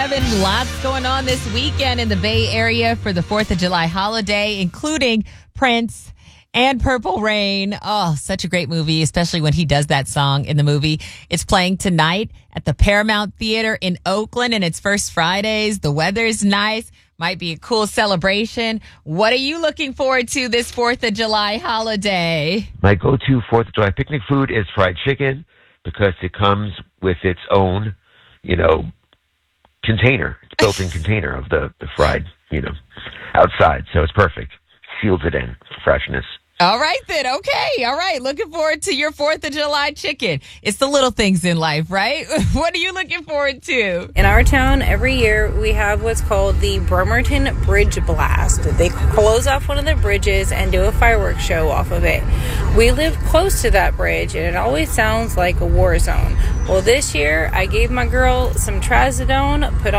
Having lots going on this weekend in the Bay Area for the 4th of July holiday, including Prince and Purple Rain. Oh, such a great movie, especially when he does that song in the movie. It's playing tonight at the Paramount Theater in Oakland, and it's First Fridays. The weather's nice. Might be a cool celebration. What are you looking forward to this 4th of July holiday? My go-to 4th of July picnic food is fried chicken because it comes with its own, container, built-in container of the fried, outside. So it's perfect. Seals it in for freshness. All right, then. Okay. All right. Looking forward to your 4th of July chicken. It's the little things in life, right? What are you looking forward to? In our town, every year, we have what's called the Bremerton Bridge Blast. They close off one of the bridges and do a fireworks show off of it. We live close to that bridge, and it always sounds like a war zone. Well, this year, I gave my girl some trazodone, put on